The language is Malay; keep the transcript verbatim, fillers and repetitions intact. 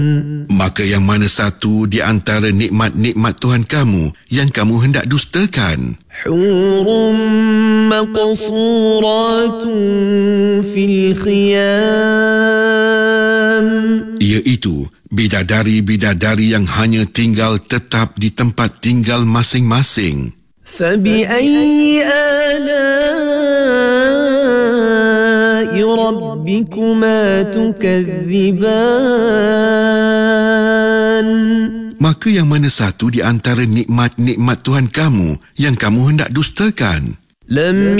Maka yang mana satu di antara nikmat-nikmat Tuhan kamu yang kamu hendak dustakan? Hurun maqsuratun fil khiyam, iaitu bidadari-bidadari yang hanya tinggal tetap di tempat tinggal masing-masing. Fabi'ayyi ala'i rabbikuma tukadziban, maka yang mana satu di antara nikmat-nikmat Tuhan kamu yang kamu hendak dustakan? Lam